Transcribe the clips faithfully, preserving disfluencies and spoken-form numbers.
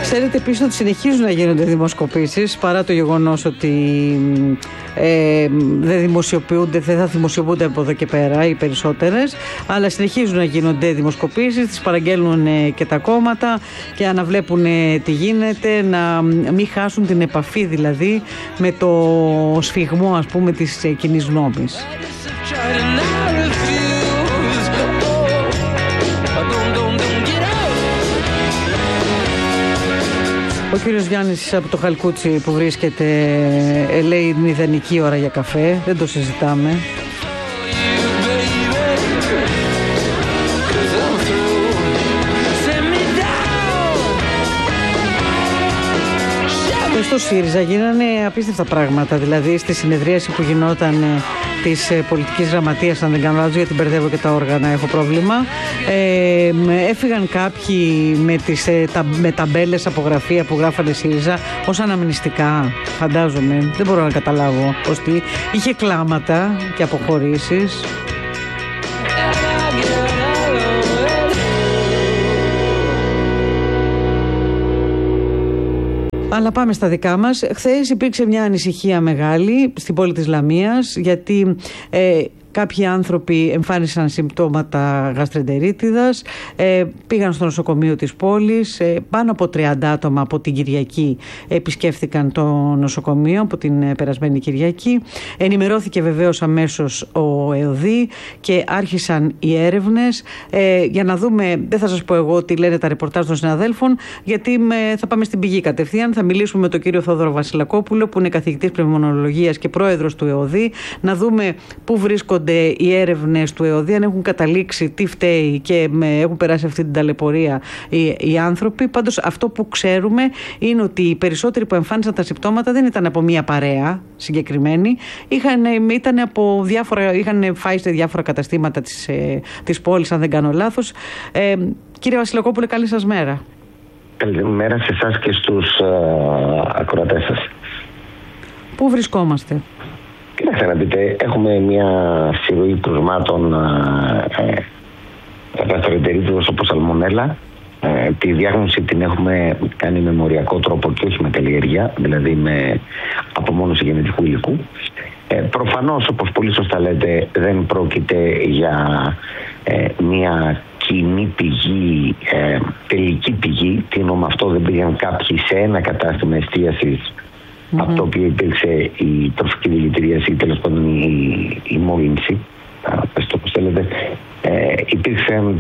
Ξέρετε επίσης ότι συνεχίζουν να γίνονται δημοσκοπήσεις παρά το γεγονός ότι ε, δεν δημοσιοποιούνται, δεν θα δημοσιοποιούνται από εδώ και πέρα οι περισσότερες, αλλά συνεχίζουν να γίνονται δημοσκοπήσεις, τις παραγγέλνουν και τα κόμματα και αναβλέπουν τι γίνεται, να μην χάσουν την επαφή δηλαδή με το σφιγμό, ας πούμε, της κοινής γνώμης. Ο κύριος Γιάννης από το Χαλκούτσι που βρίσκεται λέει είναι ιδανική ώρα για καφέ, δεν το συζητάμε. Στο ΣΥΡΙΖΑ γίνανε απίστευτα πράγματα, δηλαδή στη συνεδρίαση που γινόταν της πολιτικής γραμματείας, αν δεν κάνω λάθος, γιατί μπερδεύω και τα όργανα, έχω πρόβλημα, ε, έφυγαν κάποιοι με, τις, τα, με ταμπέλες από γραφεία που γράφανε ΣΥΡΙΖΑ ως αναμνηστικά, φαντάζομαι, δεν μπορώ να καταλάβω πως τι, είχε κλάματα και αποχωρήσεις. Αλλά πάμε στα δικά μας. Χθες υπήρξε μια ανησυχία μεγάλη στην πόλη της Λαμίας, γιατί ε, κάποιοι άνθρωποι εμφάνισαν συμπτώματα γαστρεντερίτιδας, ε, πήγαν στο νοσοκομείο της πόλης, ε, πάνω από τριάντα άτομα από την Κυριακή επισκέφθηκαν το νοσοκομείο από την ε, περασμένη Κυριακή. Ενημερώθηκε βεβαίως αμέσως ο ΕΟΔΗ και άρχισαν οι έρευνες ε, για να δούμε, δεν θα σας πω εγώ τι λένε τα ρεπορτάζ των συναδέλφων, γιατί με, θα πάμε στην πηγή κατευθείαν, θα μιλήσουμε με τον κύριο Θόδωρο Βασιλακόπουλο που είναι καθηγητής πνευμονολογίας και πρόεδρος του ΕΟΔΗ, να δούμε πού βρίσκονται οι έρευνες του ΕΟΔΗ, αν έχουν καταλήξει τι φταίει και με, έχουν περάσει αυτή την ταλαιπωρία οι, οι άνθρωποι. Πάντως αυτό που ξέρουμε είναι ότι οι περισσότεροι που εμφάνισαν τα συμπτώματα δεν ήταν από μία παρέα συγκεκριμένη, είχαν, ήταν από διάφορα, είχαν φάει σε διάφορα καταστήματα της, ε, της πόλης, αν δεν κάνω λάθος. Ε, κύριε Βασιλακόπουλε, καλή σας μέρα. Καλημέρα σε εσάς και στους uh, ακροατές σας. Πού βρισκόμαστε? Κοιτάξτε να δείτε, έχουμε μια σειρροή κρουσμάτων γαστρεντερίτιδος όπως σαλμονέλα. Ε, τη διάγνωση την έχουμε κάνει με μοριακό τρόπο και όχι με καλλιέργεια, δηλαδή με απομόνωση γενετικού υλικού. Ε, προφανώς, όπως πολύ σωστά λέτε, δεν πρόκειται για ε, μια κοινή πηγή, ε, τελική πηγή. Τι εννοώ με αυτό? Δεν πήγαν κάποιοι σε ένα κατάστημα εστίασης Mm-hmm. από το οποίο υπήρξε η τροφική δηλητηρίαση ή τέλος πάντων η, η μόλυνση, πες το όπως θέλετε, ε, υπήρξαν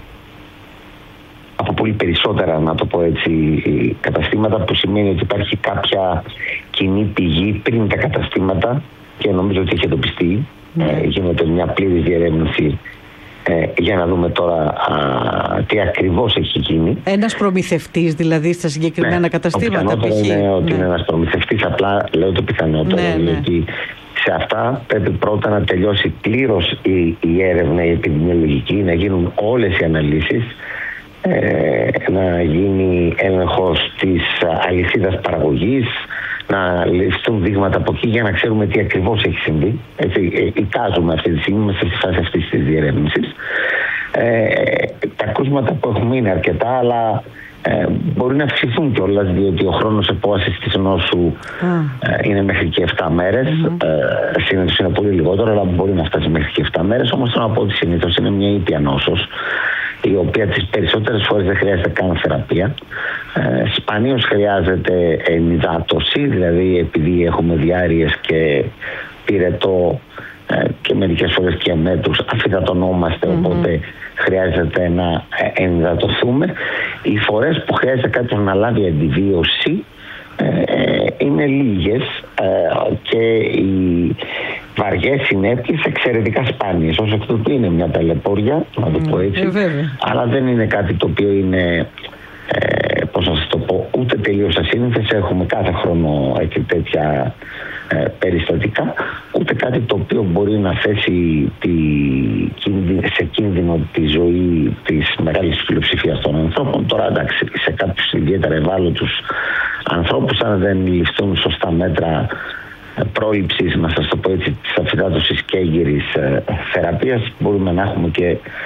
από πολύ περισσότερα, να το πω έτσι, καταστήματα, που σημαίνει ότι υπάρχει κάποια κοινή πηγή πριν τα καταστήματα και νομίζω ότι έχει εντοπιστεί. Mm-hmm. Ε, γίνεται μια πλήρης διερεύνηση Ε, για να δούμε τώρα α, τι ακριβώς έχει γίνει. Ένας προμηθευτής δηλαδή στα συγκεκριμένα ναι, καταστήματα. Το πιθανότερο είναι ότι ναι. είναι ένας προμηθευτής, απλά λέω το πιθανότερο, ναι, διότι ναι. σε αυτά πρέπει πρώτα να τελειώσει πλήρως η, η έρευνα, η επιδημιολογική, να γίνουν όλες οι αναλύσεις, ε, να γίνει έλεγχος της αλυσίδας παραγωγής, να ληφθούν δείγματα από εκεί για να ξέρουμε τι ακριβώς έχει συμβεί. Έτσι, εικάζουμε αυτή τη στιγμή μέσα στη φάση αυτής της διερεύνησης. Ε, τα κρούσματα που έχουμε είναι αρκετά, αλλά ε, μπορεί να αυξηθούν κιόλας, διότι ο χρόνος επόασης της νόσου mm. ε, είναι μέχρι και επτά μέρες. Mm-hmm. Ε, συνήθως είναι πολύ λιγότερο, αλλά μπορεί να φτάσει μέχρι και επτά μέρες. Όμως θέλω να πω ότι συνήθως είναι μια ήπια νόσος, η οποία τις περισσότερες φορές δεν χρειάζεται καν θεραπεία. Ε, σπανίως χρειάζεται ενυδάτωση, δηλαδή επειδή έχουμε διάρειες και πυρετό ε, και μερικές φορές και μέτους αφυδατωνόμαστε, mm-hmm. οπότε χρειάζεται να ενυδατωθούμε. Οι φορές που χρειάζεται κάποιος να λάβει αντιβίωση ε, είναι λίγες ε, και οι βαριές συνέπειες εξαιρετικά σπάνιες. Ως εκ τούτου είναι μια ταλαιπωρία, να το πω έτσι, mm, αλλά δεν είναι κάτι το οποίο είναι, ε, πώς να σας το πω, ούτε τελείως ασύνηθες. Έχουμε κάθε χρόνο έτσι, τέτοια ε, περιστατικά, ούτε κάτι το οποίο μπορεί να θέσει τη, σε κίνδυνο τη ζωή της μεγάλης πλειοψηφίας των ανθρώπων. Τώρα εντάξει, σε κάποιους ιδιαίτερα ευάλωτους ανθρώπους, αν δεν ληφθούν σωστά μέτρα πρόληψης, να σας το πω έτσι, της αφυδάτωσης και έγκυρης ε, θεραπείας, μπορούμε να έχουμε και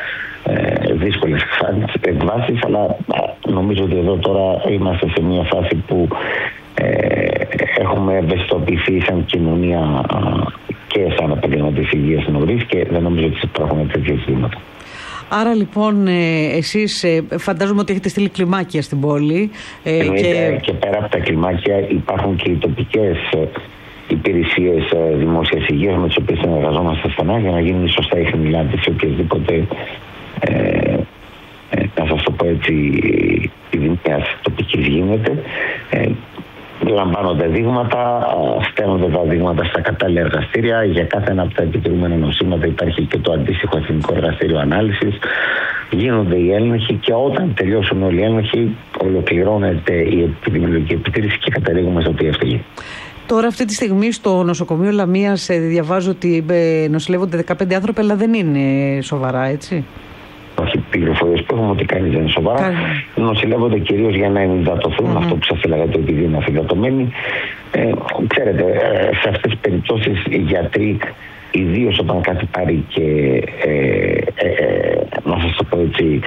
ε, δύσκολες εκβάσεις, αλλά νομίζω ότι εδώ τώρα είμαστε σε μια φάση που ε, έχουμε ευαισθητοποιηθεί σαν κοινωνία και σαν επαγγελματίες υγείας νωρίς και δεν νομίζω ότι υπάρχουν τέτοια ζητήματα. Άρα λοιπόν εσείς φαντάζομαι ότι έχετε στείλει κλιμάκια στην πόλη. Ε, και... και πέρα από τα κλιμάκια υπάρχουν και οι τοπικές υπηρεσίες δημόσιας υγείας με τις οποίες συνεργαζόμαστε στενά για να γίνει σωστά η χνηλάτιση οποιασδήποτε ε, ε, να σας το πω έτσι επιδημίας τοπικής γίνεται. Ε, Λαμβάνονται δείγματα, στέλνονται τα δείγματα στα κατάλληλα εργαστήρια. Για κάθε ένα από τα επιτηρούμενα νοσήματα υπάρχει και το αντίστοιχο εθνικό εργαστήριο ανάλυσης. Γίνονται οι έλεγχοι και όταν τελειώσουν όλοι οι έλεγχοι, ολοκληρώνεται η επιδημιολογική επιτήρηση και καταλήγουμε στο τι έφταιγε. Τώρα, αυτή τη στιγμή, στο νοσοκομείο Λαμίας διαβάζω ότι νοσηλεύονται δεκαπέντε άνθρωποι, αλλά δεν είναι σοβαρά, έτσι. Όχι, πληροφορίες που έχουμε ότι κανείς δεν είναι σοβαρά. Κάνε. Νοσηλεύονται κυρίως για να ενυδατωθούν, mm-hmm. αυτό που σας έλεγα, το επειδή είναι αφυδατωμένοι. Ε, ξέρετε, σε αυτές τις περιπτώσεις οι γιατροί, ιδίως όταν κάτι πάρει και ε, ε, ε, να σας το πω έτσι,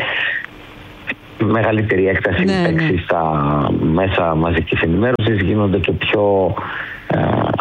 μεγαλύτερη έκταση ναι, ναι. στα μέσα μαζικής ενημέρωσης, γίνονται και πιο ε,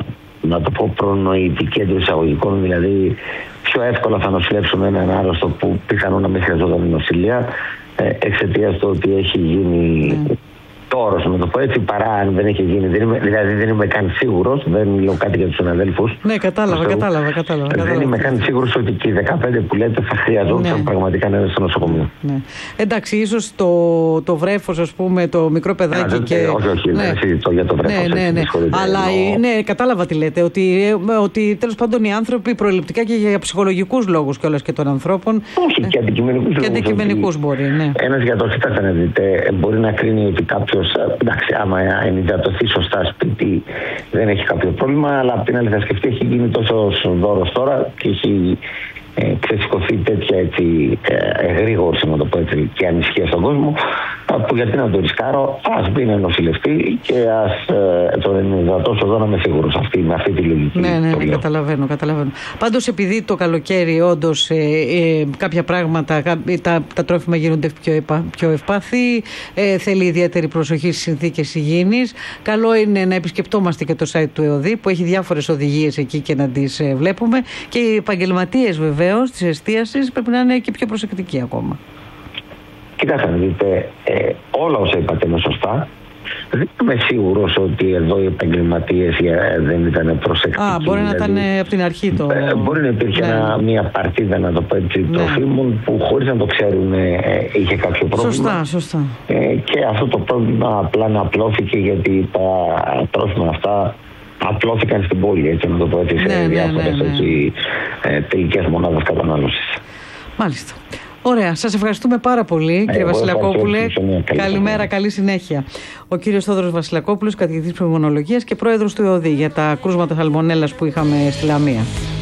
να το πω προνοητική εντός εισαγωγικών, δηλαδή πιο εύκολα θα νοσηλεύσουν έναν άρρωστο που πιθανόν να μην χρειαζόταν νοσηλεία εξαιτίας του ότι έχει γίνει mm. τόρος, με το πω έτσι, παρά αν δεν έχει γίνει. Δεν είμαι, δηλαδή δεν είμαι καν σίγουρος, δεν λέω κάτι για τους συναδέλφους. Ναι, κατάλαβα, κατάλαβα, κατάλαβα. Δεν κατάλαβα. είμαι καν σίγουρος ότι και οι δεκαπέντε που λέτε θα χρειαζόταν ναι. πραγματικά να είναι στο νοσοκομείο. Ναι. Εντάξει, ίσως το, το βρέφος, ας πούμε, το μικρό παιδάκι. Ναι, και... όχι, όχι, ναι. δεν συζητώ για το βρέφος. Ναι, ναι, ναι. Αλλά εννοώ... ναι, κατάλαβα τι λέτε. Ότι, ότι τέλος πάντων οι άνθρωποι προληπτικά και για ψυχολογικούς λόγους κιόλας και των ανθρώπων. Όχι, ναι. και αντικειμενικούς λόγους. Και αντικειμενικούς μπορεί, ναι. Ένας γιατρός, κοιτάξτε να δείτε, μπορεί να κρίνει ότι κάποιος, εντάξει, άμα ενυδατωθεί σωστά σπίτι δεν έχει κάποιο πρόβλημα, αλλά απ' την άλλη θα σκεφτεί, έχει γίνει τόσο δώρος τώρα και έχει ε, ξεσηκωθεί τέτοια έτσι ε, εγρήγορση, να το πω έτσι, και ανησυχία στον κόσμο, που γιατί να το ρισκάρω, ας μπει να νοσηλευτεί και ας ε, τον ενυδατώσω εδώ να είμαι σίγουρος αυτή, με αυτή τη λογική. Ναι, ναι, ναι, καταλαβαίνω, καταλαβαίνω. Πάντως επειδή το καλοκαίρι όντως ε, ε, κάποια πράγματα, τα, τα τρόφιμα γίνονται πιο, επα, πιο ευπάθη, ε, θέλει ιδιαίτερη προσοχή στις συνθήκες υγιεινής. Καλό είναι να επισκεπτόμαστε και το site του ΕΟΔΗ που έχει διάφορες οδηγίες εκεί και να τις ε, βλέπουμε, και οι επαγγελματίες βεβαίως της εστίασης πρέπει να είναι και πιο προσεκτικοί ακόμα. Κοιτάξτε να δείτε, ε, όλα όσα είπατε είναι σωστά. Δεν είμαι σίγουρος ότι εδώ οι επαγγελματίες δεν ήταν προσεκτικοί. Α, μπορεί να δηλαδή, ήταν από την αρχή το... Ε, μπορεί να υπήρχε ναι. ένα, μια παρτίδα, να το πω έτσι, ναι. τροφίμων που χωρίς να το ξέρουν ε, είχε κάποιο πρόβλημα. Σωστά, σωστά. Ε, και αυτό το πρόβλημα απλά να απλώθηκε γιατί τα τρόφιμα αυτά απλώθηκαν στην πόλη, έτσι να το πω έτσι, σε ναι, διάφορες ναι, ναι, ναι. ε, τελικές μονάδες κατανάλωσης. Μάλιστα. Ωραία. Σας ευχαριστούμε πάρα πολύ, κύριε Βασιλακόπουλε. Καλημέρα, καλή συνέχεια. Ο κύριος Θόδωρος Βασιλακόπουλος, καθηγητής πνευμονολογίας και πρόεδρος του ΕΟΔΗ για τα κρούσματα σαλμονέλας που είχαμε στη Λαμία.